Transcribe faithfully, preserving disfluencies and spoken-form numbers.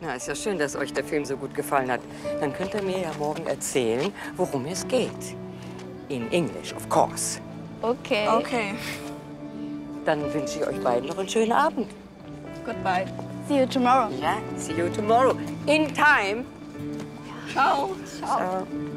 Na, ist ja schön, dass euch der Film so gut gefallen hat. Dann könnt ihr mir ja morgen erzählen, worum es geht. In English, of course. Okay. Okay. Dann wünsche ich euch beiden noch einen schönen Abend. Goodbye. See you tomorrow. Ja, see you tomorrow. In time. Ciao. Ciao.